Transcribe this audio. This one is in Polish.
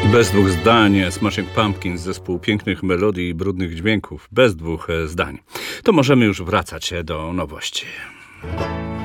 Bez dwóch zdań Smashing Pumpkins, zespół pięknych melodii i brudnych dźwięków. Bez dwóch zdań. To możemy już wracać do nowości.